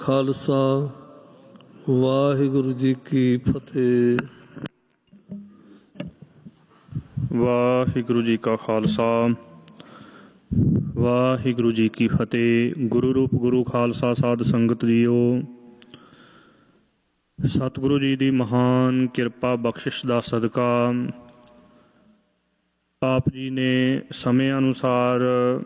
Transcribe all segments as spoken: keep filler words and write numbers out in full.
ਖਾਲਸਾ ਵਾਹਿਗੁਰੂ ਜੀ ਕੀ ਫਤਿਹ। ਵਾਹਿਗੁਰੂ ਜੀ ਕਾ ਖਾਲਸਾ ਵਾਹਿਗੁਰੂ ਜੀ ਕੀ ਫਤਿਹ। ਗੁਰੂ ਰੂਪ ਗੁਰੂ ਖਾਲਸਾ ਸਾਧ ਸੰਗਤ ਜੀਓ, ਸਤਿਗੁਰੂ ਜੀ ਦੀ ਮਹਾਨ ਕਿਰਪਾ ਬਖਸ਼ਿਸ਼ ਦਾ ਸਦਕਾ ਆਪ ਜੀ ਨੇ ਸਮੇਂ ਅਨੁਸਾਰ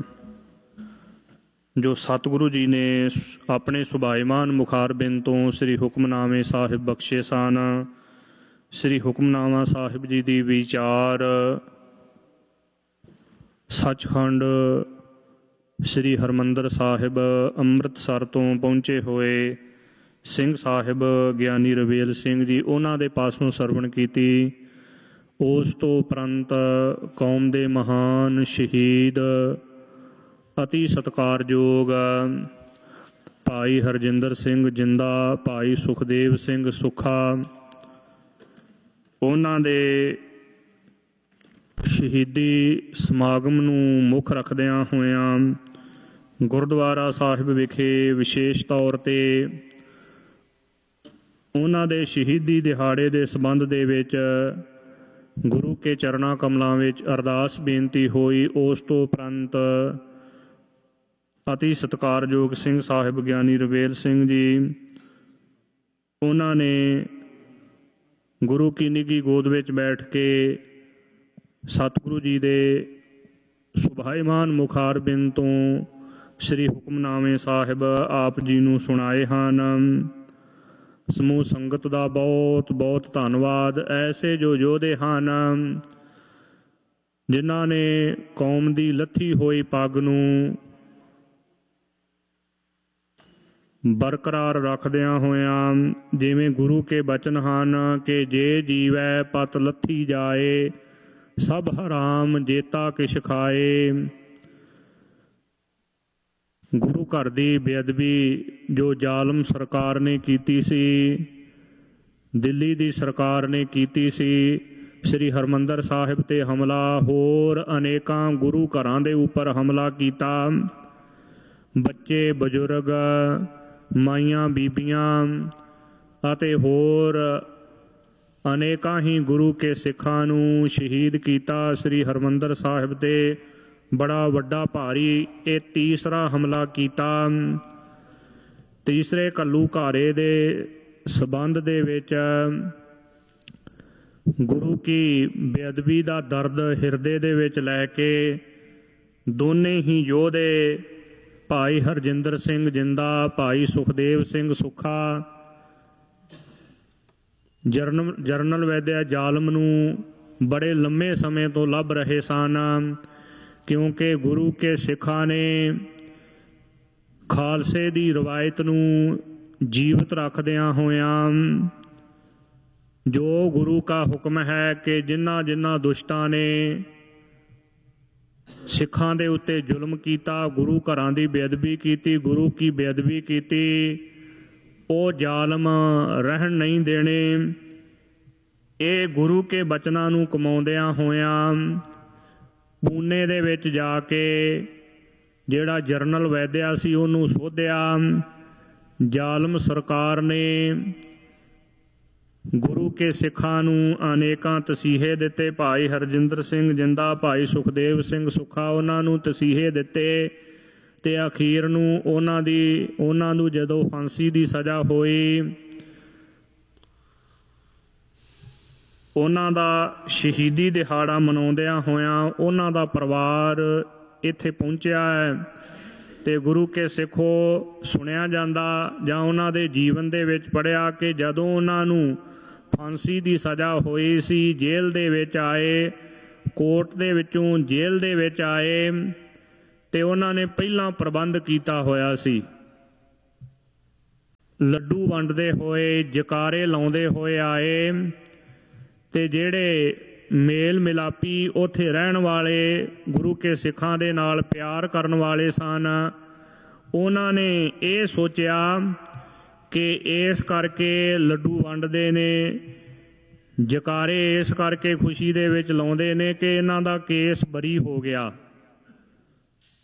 ਜੋ ਸਤਿਗੁਰੂ ਜੀ ਨੇ ਆਪਣੇ ਸੁਭਾਈਮਾਨ ਮੁਖਾਰਬਿੰਦ ਤੋਂ ਸ੍ਰੀ ਹੁਕਮਨਾਮੇ ਸਾਹਿਬ ਬਖਸ਼ੇ ਸਨ। ਸ੍ਰੀ ਹੁਕਮਨਾਮਾ ਸਾਹਿਬ ਜੀ ਦੀ ਵਿਚਾਰ ਸੱਚਖੰਡ ਸ੍ਰੀ ਹਰਿਮੰਦਰ ਸਾਹਿਬ ਅੰਮ੍ਰਿਤਸਰ ਤੋਂ ਪਹੁੰਚੇ ਹੋਏ ਸਿੰਘ ਸਾਹਿਬ ਗਿਆਨੀ ਰਵੇਲ ਸਿੰਘ ਜੀ, ਉਹਨਾਂ ਦੇ ਪਾਸੋਂ ਸਰਵਣ ਕੀਤੀ। ਉਸ ਤੋਂ ਉਪਰੰਤ ਕੌਮ ਦੇ ਮਹਾਨ ਸ਼ਹੀਦ ਅਤੀ ਸਤਿਕਾਰਯੋਗ ਭਾਈ ਹਰਜਿੰਦਰ ਸਿੰਘ ਜਿੰਦਾ, ਭਾਈ ਸੁਖਦੇਵ ਸਿੰਘ ਸੁੱਖਾ, ਉਹਨਾਂ ਦੇ ਸ਼ਹੀਦੀ ਸਮਾਗਮ ਨੂੰ ਮੁੱਖ ਰੱਖਦਿਆਂ ਹੋਇਆਂ ਗੁਰਦੁਆਰਾ ਸਾਹਿਬ ਵਿਖੇ ਵਿਸ਼ੇਸ਼ ਤੌਰ 'ਤੇ ਉਹਨਾਂ ਦੇ ਸ਼ਹੀਦੀ ਦਿਹਾੜੇ ਦੇ ਸੰਬੰਧ ਦੇ ਵਿੱਚ ਗੁਰੂ ਕੇ ਚਰਨਾਂ ਕਮਲਾਂ ਵਿੱਚ ਅਰਦਾਸ ਬੇਨਤੀ ਹੋਈ। ਉਸ ਤੋਂ ਉਪਰੰਤ ਅਤੀ ਸਤਿਕਾਰਯੋਗ ਸਿੰਘ ਸਾਹਿਬ ਗਿਆਨੀ ਰਵੇਲ ਸਿੰਘ ਜੀ, ਉਹਨਾਂ ਨੇ ਗੁਰੂ ਕੀ ਨਿੱਘੀ ਗੋਦ ਵਿੱਚ ਬੈਠ ਕੇ ਸਤਿਗੁਰੂ ਜੀ ਦੇ ਸੁਭਾਈਮਾਨ ਮੁਖਾਰਬਿੰਦ ਤੋਂ ਸ੍ਰੀ ਹੁਕਮਨਾਮੇ ਸਾਹਿਬ ਆਪ ਜੀ ਨੂੰ ਸੁਣਾਏ ਹਨ। ਸਮੂਹ ਸੰਗਤ ਦਾ ਬਹੁਤ ਬਹੁਤ ਧੰਨਵਾਦ। ਐਸੇ ਜੋ ਯੋਧੇ ਹਨ ਜਿਨ੍ਹਾਂ ਨੇ ਕੌਮ ਦੀ ਲੱਥੀ ਹੋਈ ਪੱਗ ਨੂੰ ਬਰਕਰਾਰ ਰੱਖਦਿਆਂ ਹੋਇਆਂ, ਜਿਵੇਂ ਗੁਰੂ ਕੇ ਬਚਨ ਹਨ ਕਿ ਜੇ ਜੀਵੈ ਪਤ ਲੱਥੀ ਜਾਏ, ਸਭ ਹਰਾਮ ਜੇਤਾ ਕਿਛ ਖਾਏ। ਗੁਰੂ ਘਰ ਦੀ ਬੇਅਦਬੀ ਜੋ ਜ਼ਾਲਮ ਸਰਕਾਰ ਨੇ ਕੀਤੀ ਸੀ, ਦਿੱਲੀ ਦੀ ਸਰਕਾਰ ਨੇ ਕੀਤੀ ਸੀ, ਸ੍ਰੀ ਹਰਿਮੰਦਰ ਸਾਹਿਬ 'ਤੇ ਹਮਲਾ, ਹੋਰ ਅਨੇਕਾਂ ਗੁਰੂ ਘਰਾਂ ਦੇ ਉੱਪਰ ਹਮਲਾ ਕੀਤਾ। ਬੱਚੇ ਬਜ਼ੁਰਗ, ਮਾਈਆਂ ਬੀਬੀਆਂ ਅਤੇ ਹੋਰ ਅਨੇਕਾਂ ਹੀ ਗੁਰੂ ਕੇ ਸਿੱਖਾਂ ਨੂੰ ਸ਼ਹੀਦ ਕੀਤਾ। ਸ੍ਰੀ ਹਰਿਮੰਦਰ ਸਾਹਿਬ 'ਤੇ ਬੜਾ ਵੱਡਾ ਭਾਰੀ ਇਹ ਤੀਸਰਾ ਹਮਲਾ ਕੀਤਾ। ਤੀਸਰੇ ਘੱਲੂਘਾਰੇ ਦੇ ਸੰਬੰਧ ਦੇ ਵਿੱਚ ਗੁਰੂ ਕੀ ਬੇਅਦਬੀ ਦਾ ਦਰਦ ਹਿਰਦੇ ਦੇ ਵਿੱਚ ਲੈ ਕੇ ਦੋਨੇ ਹੀ ਯੋਧੇ ਭਾਈ ਹਰਜਿੰਦਰ ਸਿੰਘ ਜਿੰਦਾ, ਭਾਈ ਸੁਖਦੇਵ ਸਿੰਘ ਸੁੱਖਾ, ਜਰਨਲ ਜਰਨਲ ਵੈਦਿਆ ਜ਼ਾਲਮ ਨੂੰ ਬੜੇ ਲੰਮੇ ਸਮੇਂ ਤੋਂ ਲੱਭ ਰਹੇ ਸਨ, ਕਿਉਂਕਿ ਗੁਰੂ ਕੇ ਸਿੱਖਾਂ ਨੇ ਖਾਲਸੇ ਦੀ ਰਵਾਇਤ ਨੂੰ ਜੀਵਤ ਰੱਖਦਿਆਂ ਹੋਇਆਂ ਜੋ ਗੁਰੂ ਕਾ ਹੁਕਮ ਹੈ ਕਿ ਜਿਨ੍ਹਾਂ ਜਿਨ੍ਹਾਂ ਦੁਸ਼ਟਾਂ ਨੇ ਸਿੱਖਾਂ ਦੇ ਉੱਤੇ ਜ਼ੁਲਮ ਕੀਤਾ, ਗੁਰੂ ਘਰਾਂ ਦੀ ਬੇਅਦਬੀ ਕੀਤੀ, ਗੁਰੂ ਕੀ ਬੇਅਦਬੀ ਕੀਤੀ, ਉਹ ਜ਼ਾਲਮ ਰਹਿਣ ਨਹੀਂ ਦੇਣੇ। ਇਹ ਗੁਰੂ ਕੇ ਬਚਨਾਂ ਨੂੰ ਕਮਾਉਂਦਿਆਂ ਹੋਇਆਂ ਪੂਨੇ ਦੇ ਵਿੱਚ ਜਾ ਕੇ ਜਿਹੜਾ ਜਰਨਲ ਵੈਦਿਆ ਸੀ ਉਹਨੂੰ ਸੋਧਿਆ। ਜ਼ਾਲਮ ਸਰਕਾਰ ਨੇ ਗੁਰੂ ਕੇ ਸਿੱਖਾਂ ਨੂੰ ਅਨੇਕਾਂ ਤਸੀਹੇ ਦਿੱਤੇ। ਭਾਈ ਹਰਜਿੰਦਰ ਸਿੰਘ ਜਿੰਦਾ, ਭਾਈ ਸੁਖਦੇਵ ਸਿੰਘ ਸੁੱਖਾ, ਉਹਨਾਂ ਨੂੰ ਤਸੀਹੇ ਦਿੱਤੇ ਅਤੇ ਅਖੀਰ ਨੂੰ ਉਹਨਾਂ ਦੀ ਉਹਨਾਂ ਨੂੰ ਜਦੋਂ ਫਾਂਸੀ ਦੀ ਸਜ਼ਾ ਹੋਈ, ਉਹਨਾਂ ਦਾ ਸ਼ਹੀਦੀ ਦਿਹਾੜਾ ਮਨਾਉਂਦਿਆਂ ਹੋਇਆਂ ਉਹਨਾਂ ਦਾ ਪਰਿਵਾਰ ਇੱਥੇ ਪਹੁੰਚਿਆ ਹੈ। ਅਤੇ ਗੁਰੂ ਕੇ ਸਿੱਖੋ ਸੁਣਿਆ ਜਾਂਦਾ ਜਾਂ ਉਹਨਾਂ ਦੇ ਜੀਵਨ ਦੇ ਵਿੱਚ ਪੜ੍ਹਿਆ ਕਿ ਜਦੋਂ ਉਹਨਾਂ ਨੂੰ ਫਾਂਸੀ ਦੀ ਸਜ਼ਾ ਹੋਈ ਸੀ, ਜੇਲ੍ਹ ਦੇ ਵਿੱਚ ਆਏ, ਕੋਰਟ ਦੇ ਵਿੱਚੋਂ ਜੇਲ੍ਹ ਦੇ ਵਿੱਚ ਆਏ, ਅਤੇ ਉਹਨਾਂ ਨੇ ਪਹਿਲਾਂ ਪ੍ਰਬੰਧ ਕੀਤਾ ਹੋਇਆ ਸੀ, ਲੱਡੂ ਵੰਡਦੇ ਹੋਏ, ਜਕਾਰੇ ਲਾਉਂਦੇ ਹੋਏ ਆਏ। ਅਤੇ ਜਿਹੜੇ ਮੇਲ ਮਿਲਾਪੀ ਉੱਥੇ ਰਹਿਣ ਵਾਲੇ ਗੁਰੂ ਕੇ ਸਿੱਖਾਂ ਦੇ ਨਾਲ ਪਿਆਰ ਕਰਨ ਵਾਲੇ ਸਨ, ਉਹਨਾਂ ਨੇ ਇਹ ਸੋਚਿਆ ਕਿ ਇਸ ਕਰਕੇ ਲੱਡੂ ਵੰਡਦੇ ਨੇ, ਜਕਾਰੇ ਇਸ ਕਰਕੇ ਖੁਸ਼ੀ ਦੇ ਵਿੱਚ ਲਾਉਂਦੇ ਨੇ ਕਿ ਇਹਨਾਂ ਦਾ ਕੇਸ ਬਰੀ ਹੋ ਗਿਆ।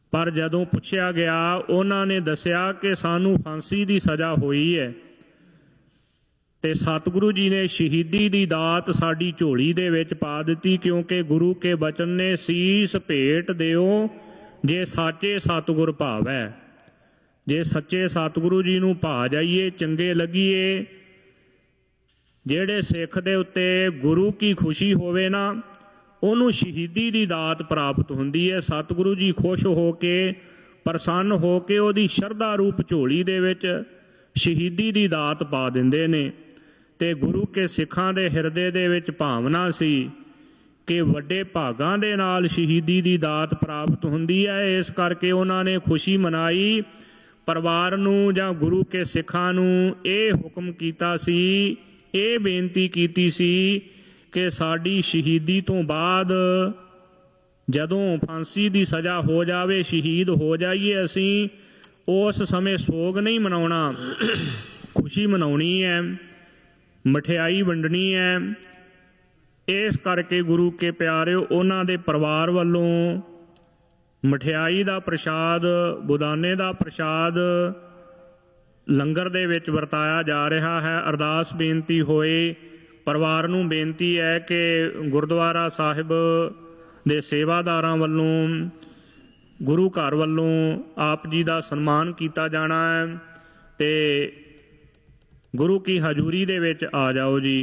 ਪਰ ਜਦੋਂ ਪੁੱਛਿਆ ਗਿਆ ਉਹਨਾਂ ਨੇ ਦੱਸਿਆ ਕਿ ਸਾਨੂੰ ਫਾਂਸੀ ਦੀ ਸਜ਼ਾ ਹੋਈ ਹੈ ਤੇ ਸਤਿਗੁਰੂ ਜੀ ਨੇ ਸ਼ਹੀਦੀ ਦੀ ਦਾਤ ਸਾਡੀ ਝੋਲੀ ਦੇ ਵਿੱਚ ਪਾ ਦਿੱਤੀ, ਕਿਉਂਕਿ ਗੁਰੂ ਕੇ ਬਚਨ ਨੇ ਸੀਸ ਭੇਟ ਦਿਓ ਜੇ ਸਾਚੇ ਸਤਿਗੁਰ ਭਾਵੈ। ਜੇ ਸੱਚੇ ਸਤਿਗੁਰੂ ਜੀ ਨੂੰ ਭਾ ਜਾਈਏ, ਚੰਗੇ ਲੱਗੀਏ, ਜਿਹੜੇ ਸਿੱਖ ਦੇ ਉੱਤੇ ਗੁਰੂ ਕੀ ਖੁਸ਼ੀ ਹੋਵੇ ਨਾ, ਉਹਨੂੰ ਸ਼ਹੀਦੀ ਦੀ ਦਾਤ ਪ੍ਰਾਪਤ ਹੁੰਦੀ ਹੈ। ਸਤਿਗੁਰੂ ਜੀ ਖੁਸ਼ ਹੋ ਕੇ, ਪ੍ਰਸੰਨ ਹੋ ਕੇ ਉਹਦੀ ਸ਼ਰਧਾ ਰੂਪ ਝੋਲੀ ਦੇ ਵਿੱਚ ਸ਼ਹੀਦੀ ਦੀ ਦਾਤ ਪਾ ਦਿੰਦੇ ਨੇ। ਤੇ ਗੁਰੂ ਕੇ ਸਿੱਖਾਂ ਦੇ ਹਿਰਦੇ ਦੇ ਵਿੱਚ ਭਾਵਨਾ ਸੀ ਕਿ ਵੱਡੇ ਭਾਗਾਂ ਦੇ ਨਾਲ ਸ਼ਹੀਦੀ ਦੀ ਦਾਤ ਪ੍ਰਾਪਤ ਹੁੰਦੀ ਹੈ। ਇਸ ਕਰਕੇ ਉਹਨਾਂ ਨੇ ਖੁਸ਼ੀ ਮਨਾਈ। ਪਰਿਵਾਰ ਨੂੰ ਜਾਂ ਗੁਰੂ ਕੇ ਸਿੱਖਾਂ ਨੂੰ ਇਹ ਹੁਕਮ ਕੀਤਾ ਸੀ, ਇਹ ਬੇਨਤੀ ਕੀਤੀ ਸੀ ਕਿ ਸਾਡੀ ਸ਼ਹੀਦੀ ਤੋਂ ਬਾਅਦ ਜਦੋਂ ਫਾਂਸੀ ਦੀ ਸਜ਼ਾ ਹੋ ਜਾਵੇ, ਸ਼ਹੀਦ ਹੋ ਜਾਈਏ, ਅਸੀਂ ਉਸ ਸਮੇਂ ਸੋਗ ਨਹੀਂ ਮਨਾਉਣਾ, ਖੁਸ਼ੀ ਮਨਾਉਣੀ ਹੈ, ਮਠਿਆਈ ਵੰਡਣੀ ਹੈ। ਇਸ ਕਰਕੇ ਗੁਰੂ ਕੇ ਪਿਆਰਿਓ, ਉਹਨਾਂ ਦੇ ਪਰਿਵਾਰ ਵੱਲੋਂ ਮਠਿਆਈ ਦਾ ਪ੍ਰਸ਼ਾਦ, ਬੁਦਾਨੇ ਦਾ ਪ੍ਰਸ਼ਾਦ ਲੰਗਰ ਦੇ ਵਿੱਚ ਵਰਤਾਇਆ ਜਾ ਰਿਹਾ ਹੈ। ਅਰਦਾਸ ਬੇਨਤੀ ਹੋਏ, ਪਰਿਵਾਰ ਨੂੰ ਬੇਨਤੀ ਹੈ ਕਿ ਗੁਰਦੁਆਰਾ ਸਾਹਿਬ ਦੇ ਸੇਵਾਦਾਰਾਂ ਵੱਲੋਂ, ਗੁਰੂ ਘਰ ਵੱਲੋਂ ਆਪ ਜੀ ਦਾ ਸਨਮਾਨ ਕੀਤਾ ਜਾਣਾ ਹੈ ਤੇ ਗੁਰੂ ਕੀ ਹਜ਼ੂਰੀ ਦੇ ਵਿੱਚ ਆ ਜਾਓ ਜੀ।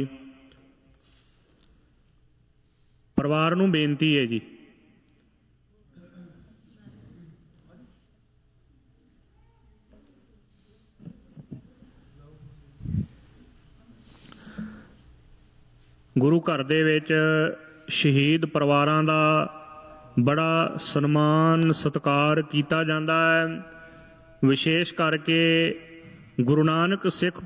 ਪਰਿਵਾਰ ਨੂੰ ਬੇਨਤੀ ਹੈ ਜੀ। ਗੁਰੂ ਘਰ ਦੇ ਵਿੱਚ ਸ਼ਹੀਦ ਪਰਿਵਾਰਾਂ ਦਾ ਬੜਾ ਸਨਮਾਨ ਸਤਿਕਾਰ ਕੀਤਾ ਜਾਂਦਾ ਹੈ। ਵਿਸ਼ੇਸ਼ ਕਰਕੇ ਗੁਰੂ ਨਾਨਕ ਸਿੱਖ